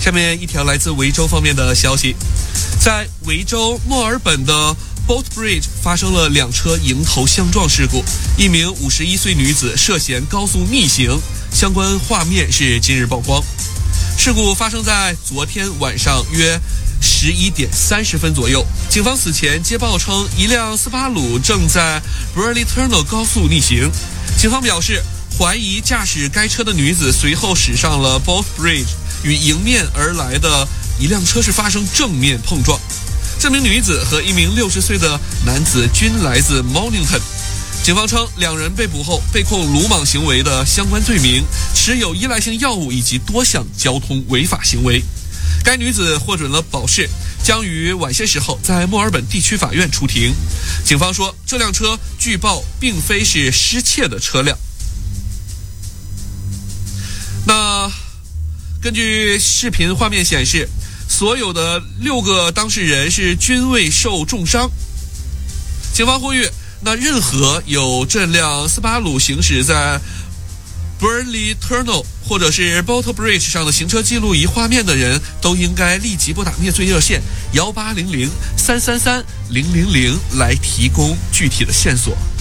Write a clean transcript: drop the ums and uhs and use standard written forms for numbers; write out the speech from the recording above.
下面一条来自维州方面的消息，在维州墨尔本的 Boat Bridge 发生了2车迎头相撞事故，一名51岁女子涉嫌高速逆行，相关画面是今日曝光。事故发生在昨天晚上约11点30分左右。警方此前接报称，一辆斯巴鲁正在 Burley Tunnel 高速逆行。警方表示，怀疑驾驶该车的女子随后驶上了 Boat Bridge， 与迎面而来的一辆车是发生正面碰撞。这名女子和一名60岁的男子均来自 Mornington。警方称，2人被捕后被控鲁莽行为的相关罪名，持有依赖性药物以及多项交通违法行为。该女子获准了保释，将于晚些时候在墨尔本地区法院出庭。警方说，这辆车据报并非是失窃的车辆。那根据视频画面显示，所有的6个当事人是均未受重伤。警方呼吁，那任何有这辆斯巴鲁行驶在 Burley Tunnel 或者是 Boat Bridge 上的行车记录仪画面的人，都应该立即拨打灭罪热线1800-333-000来提供具体的线索。